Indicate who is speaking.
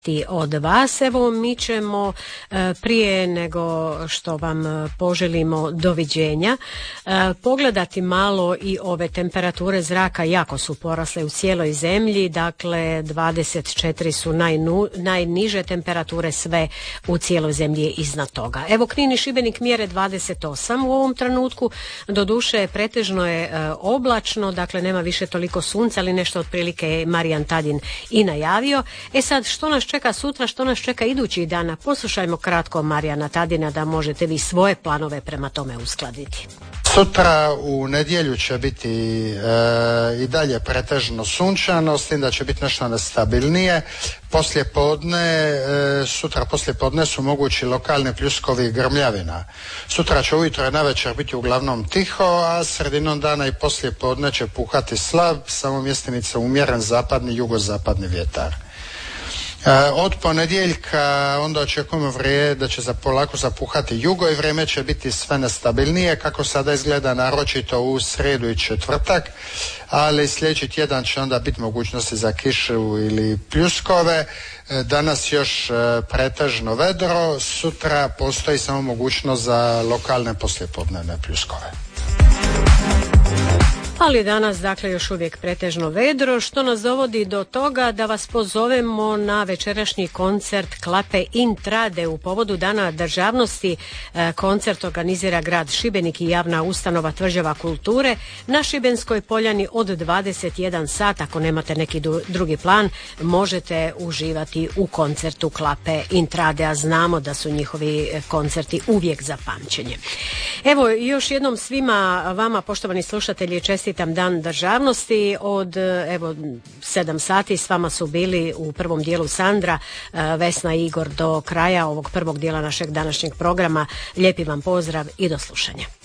Speaker 1: od vas. Evo, mi ćemo prije nego što vam poželimo doviđenja pogledati malo i ove temperature zraka. Jako su porasle u cijeloj zemlji, dakle 24 su najniže temperature, sve u cijeloj zemlji je iznad toga. Evo, Knin i Šibenik mjere 28 u ovom trenutku, doduše pretežno je oblačno, dakle nema više toliko sunca, ali nešto otprilike je Marijan Tadin i najavio. Sad, što nas čeka sutra, što nas čeka idućih dana? Poslušajmo kratko Marijana Tadina da možete vi svoje planove prema tome uskladiti.
Speaker 2: Sutra u nedjelju će biti i dalje pretežno sunčano, s tim da će biti nešto nestabilnije. Sutra poslijepodne su mogući lokalni pljuskovi i grmljavina. Sutra će ujutro i navečer biti uglavnom tiho, a sredinom dana i poslijepodne će puhati slab, samo mjestimice umjeren zapadni, jugozapadni vjetar. Od ponedjeljka onda očekujemo da će polako zapuhati jugo i vrijeme će biti sve nestabilnije, kako sada izgleda naročito u srijedu i četvrtak, ali sljedeći tjedan će onda biti mogućnosti za kišu ili pljuskove. Danas još pretežno vedro, sutra postoji samo mogućnost za lokalne poslijepodnevne pljuskove.
Speaker 1: Ali danas, dakle, još uvijek pretežno vedro, što nas dovodi do toga da vas pozovemo na večerašnji koncert Klape Intrade u povodu Dana državnosti. Koncert organizira grad Šibenik i javna ustanova Tvrđava kulture na Šibenskoj poljani od 21 sat. Ako nemate neki drugi plan, možete uživati u koncertu Klape Intrade, a znamo da su njihovi koncerti uvijek za pamćenje. Evo, još jednom svima vama, poštovani slušatelji, čestitam Dan državnosti. Od 7 sati s vama su bili u prvom dijelu Sandra, Vesna i Igor do kraja ovog prvog dijela našeg današnjeg programa. Lijepi vam pozdrav i do slušanja.